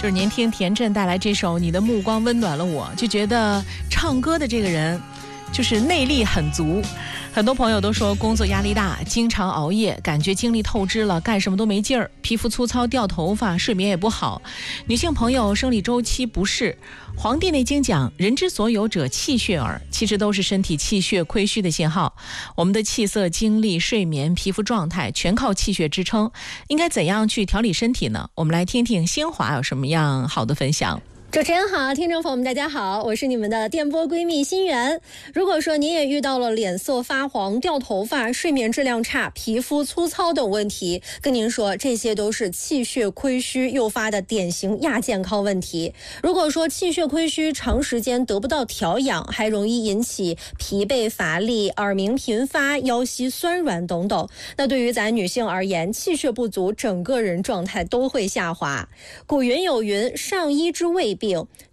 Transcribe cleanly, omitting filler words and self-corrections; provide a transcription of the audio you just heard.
就是您听田震带来这首《你的目光温暖了我》，就觉得唱歌的这个人就是内力很足。很多朋友都说工作压力大，经常熬夜，感觉精力透支了，干什么都没劲儿，皮肤粗糙，掉头发，睡眠也不好。女性朋友生理周期不适，《黄帝内经》讲人之所有者气血耳，其实都是身体气血亏虚的信号。我们的气色、精力、睡眠、皮肤状态全靠气血支撑，应该怎样去调理身体呢？我们来听听新华有什么样好的分享。 主持人好，听众朋友们大家好，我是你们的电波闺蜜心媛。如果说您也遇到了脸色发黄、掉头发、睡眠质量差、皮肤粗糙等问题，跟您说这些都是气血亏虚诱发的典型亚健康问题。如果说气血亏虚长时间得不到调养，还容易引起疲惫乏力、耳鸣频发、腰膝酸软等等。那对于咱女性而言，气血不足，整个人状态都会下滑。古云有云，上医之未病，